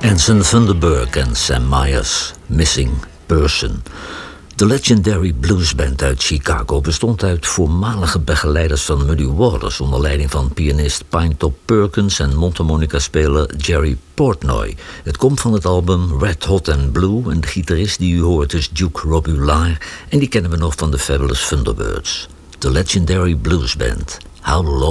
Anson Thunderberg en Sam Myers, Missing Person. De legendary bluesband uit Chicago bestond uit voormalige begeleiders van Muddy Waters onder leiding van pianist Pinetop Perkins en mondharmonica-speler Jerry Portnoy. Het komt van het album Red Hot and Blue en de gitarist die u hoort is Duke Robillard en die kennen we nog van de Fabulous Thunderbirds. De legendary bluesband. How Long